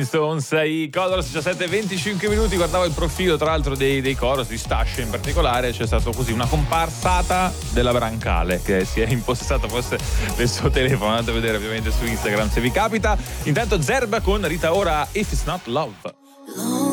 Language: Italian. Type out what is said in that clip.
Rolling Stones, i Colors, 17:25 minuti. Guardavo il profilo tra l'altro dei Colors, di Stash in particolare. C'è stato così una comparsata della Brancale che si è impossessata forse del suo telefono. Andate a vedere ovviamente su Instagram se vi capita. Intanto Zerba con Rita Ora, If It's Not Love.